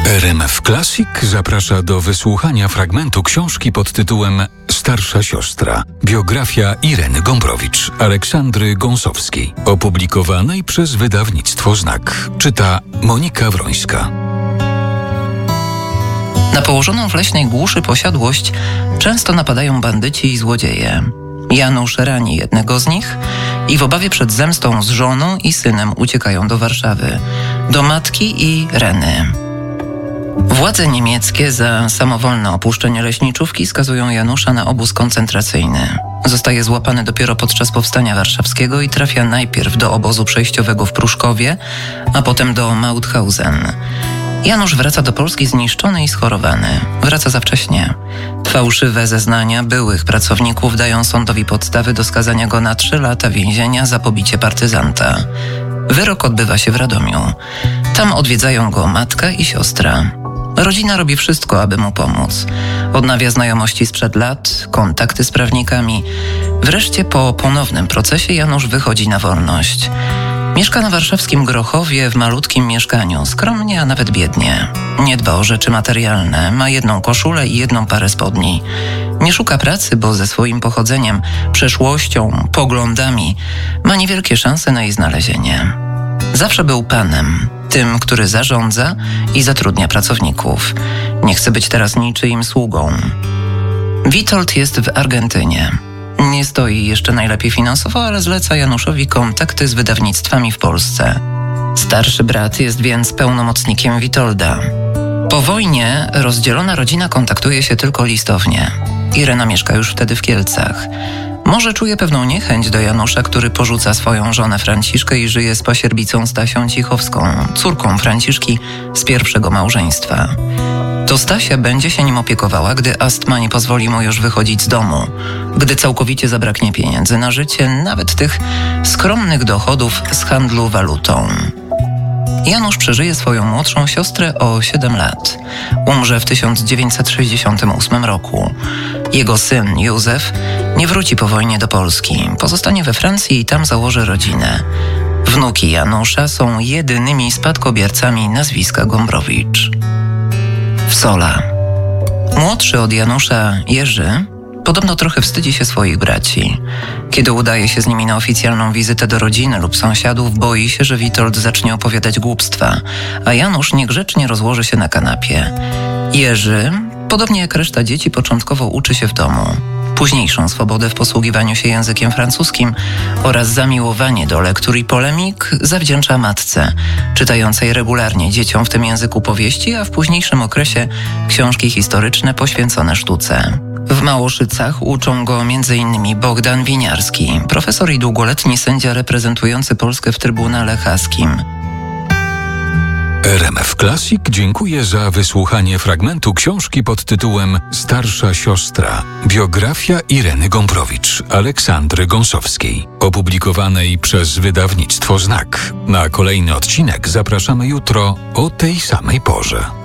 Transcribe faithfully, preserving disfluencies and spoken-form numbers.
R M F Classic zaprasza do wysłuchania fragmentu książki pod tytułem Starsza siostra. Biografia Ireny Gombrowicz, Aleksandry Gąsowskiej, opublikowanej przez wydawnictwo Znak. Czyta Monika Wrońska. Na położoną w leśnej głuszy posiadłość często napadają bandyci i złodzieje. Janusz rani jednego z nich i w obawie przed zemstą z żoną i synem uciekają do Warszawy, do matki i Reny. Władze niemieckie za samowolne opuszczenie leśniczówki skazują Janusza na obóz koncentracyjny. Zostaje złapany dopiero podczas powstania warszawskiego i trafia najpierw do obozu przejściowego w Pruszkowie, a potem do Mauthausen. Janusz wraca do Polski zniszczony i schorowany. Wraca za wcześnie. Fałszywe zeznania byłych pracowników dają sądowi podstawy do skazania go na trzy lata więzienia za pobicie partyzanta. Wyrok odbywa się w Radomiu. Tam odwiedzają go matka i siostra. Rodzina robi wszystko, aby mu pomóc. Odnawia znajomości sprzed lat, kontakty z prawnikami. Wreszcie po ponownym procesie Janusz wychodzi na wolność. Mieszka na warszawskim Grochowie w malutkim mieszkaniu, skromnie, a nawet biednie. Nie dba o rzeczy materialne, ma jedną koszulę i jedną parę spodni. Nie szuka pracy, bo ze swoim pochodzeniem, przeszłością, poglądami ma niewielkie szanse na jej znalezienie. Zawsze był panem, tym, który zarządza i zatrudnia pracowników. Nie chce być teraz niczyim sługą. Witold jest w Argentynie. Nie stoi jeszcze najlepiej finansowo, ale zleca Januszowi kontakty z wydawnictwami w Polsce. Starszy brat jest więc pełnomocnikiem Witolda. Po wojnie rozdzielona rodzina kontaktuje się tylko listownie. Irena mieszka już wtedy w Kielcach. Może czuje pewną niechęć do Janusza, który porzuca swoją żonę Franciszkę i żyje z pasierbicą Stasią Cichowską, córką Franciszki z pierwszego małżeństwa. To Stasia będzie się nim opiekowała, gdy astma nie pozwoli mu już wychodzić z domu, gdy całkowicie zabraknie pieniędzy na życie, nawet tych skromnych dochodów z handlu walutą. Janusz przeżyje swoją młodszą siostrę o siedem lat. Umrze w tysiąc dziewięćset sześćdziesiątym ósmym roku. Jego syn Józef nie wróci po wojnie do Polski. Pozostanie we Francji i tam założy rodzinę. Wnuki Janusza są jedynymi spadkobiercami nazwiska Gombrowicz. Wsola. Młodszy od Janusza Jerzy podobno trochę wstydzi się swoich braci. Kiedy udaje się z nimi na oficjalną wizytę do rodziny lub sąsiadów, boi się, że Witold zacznie opowiadać głupstwa, a Janusz niegrzecznie rozłoży się na kanapie. Jerzy, podobnie jak reszta dzieci, początkowo uczy się w domu. Późniejszą swobodę w posługiwaniu się językiem francuskim oraz zamiłowanie do lektur i polemik zawdzięcza matce, czytającej regularnie dzieciom w tym języku powieści, a w późniejszym okresie książki historyczne poświęcone sztuce. W Małoszycach uczą go między innymi Bogdan Winiarski, profesor i długoletni sędzia reprezentujący Polskę w Trybunale Haskim. R M F Classic dziękuję za wysłuchanie fragmentu książki pod tytułem Starsza siostra. Biografia Ireny Gombrowicz, Aleksandry Gąsowskiej, opublikowanej przez wydawnictwo Znak. Na kolejny odcinek zapraszamy jutro o tej samej porze.